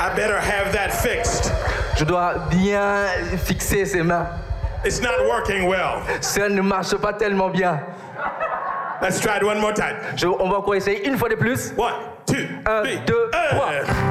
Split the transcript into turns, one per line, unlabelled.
I better have that fixed.
Je dois bien fixer ces mains.
It's not working well.
Ça ne marche pas tellement bien.
Let's try it one more time.
On va encore essayer une fois de plus.
1, 2,
1, 2, 3.